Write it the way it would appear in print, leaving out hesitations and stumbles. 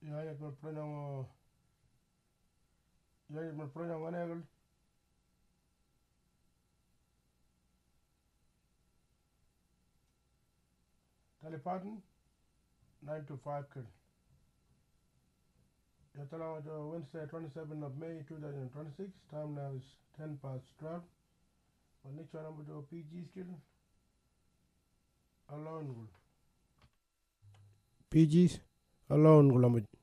Yayet mo pranang anegel. Talipatin 9 to 5 kill. Yatala Wednesday 27 of May 2026. Time now is 10 past 12. My next number to PG still alone. PGs alone.